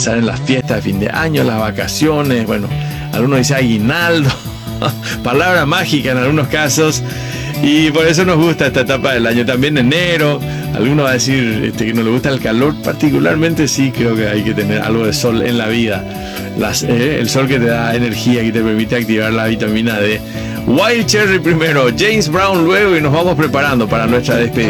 pensar en las fiestas de fin de año, las vacaciones, bueno, algunos dicen aguinaldo, palabra mágica en algunos casos, y por eso nos gusta esta etapa del año. También enero, alguno va a decir que no le gusta el calor particularmente, sí, creo que hay que tener algo de sol en la vida. El sol que te da energía, que te permite activar la vitamina D. Wild Cherry primero, James Brown luego, y nos vamos preparando para nuestra despedida.